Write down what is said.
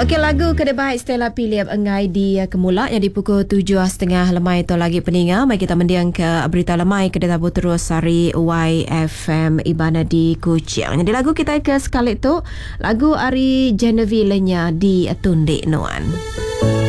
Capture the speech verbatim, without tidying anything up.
Okey, lagu Kedebahai Stella Philip engai di uh, Kemulak yang di pukul tujuh setengah lemai tu lagi peninga. Mari kita mendiang ke berita lemai ke Tabu Terus Sari Y F M Ibana di Kuching. Jadi lagu kita ke sekali tu lagu Ari Genevieve Lenya di Tundik Nuan.